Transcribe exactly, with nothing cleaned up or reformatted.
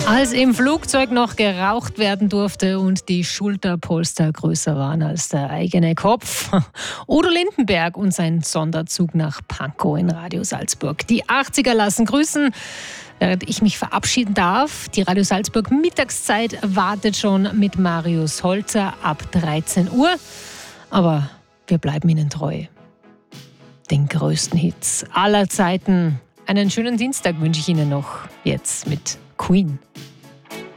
Als im Flugzeug noch geraucht werden durfte und die Schulterpolster größer waren als der eigene Kopf. Udo Lindenberg und sein Sonderzug nach Pankow in Radio Salzburg. Die achtziger lassen grüßen, während ich mich verabschieden darf. Die Radio Salzburg Mittagszeit wartet schon mit Marius Holzer ab dreizehn Uhr. Aber wir bleiben Ihnen treu. Den größten Hits aller Zeiten. Einen schönen Dienstag wünsche ich Ihnen noch. Jetzt mit Queen.